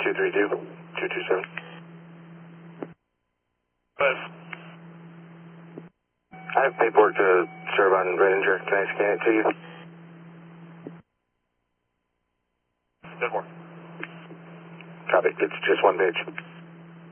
232, 227. Buzz. I have paperwork to serve on Redinger. Can I scan it to you? Good work. Copy. It's just one page.